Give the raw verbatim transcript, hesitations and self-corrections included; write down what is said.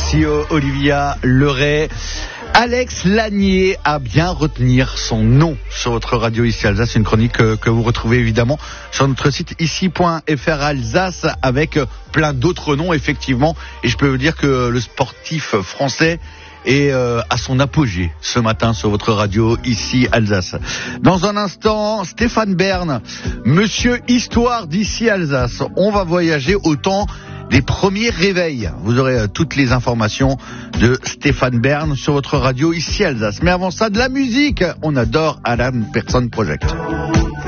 Merci Olivia Leray. Alex Lanier a bien retenir son nom sur votre radio ici Alsace. C'est une chronique que, que vous retrouvez évidemment sur notre site ici point f r Alsace avec plein d'autres noms effectivement. Et je peux vous dire que le sportif français est euh, à son apogée ce matin sur votre radio ici Alsace. Dans un instant, Stéphane Bern, Monsieur Histoire d'ici Alsace. On va voyager au temps des premiers réveils. Vous aurez euh, toutes les informations de Stéphane Bern sur votre radio ici Alsace. Mais avant ça, de la musique. On adore Alan Person Project.